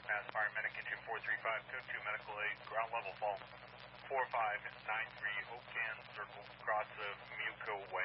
Mass Paramedic Engine 435, code 2 medical aid, ground level fall 4593 Oakcan, circle cross of Muco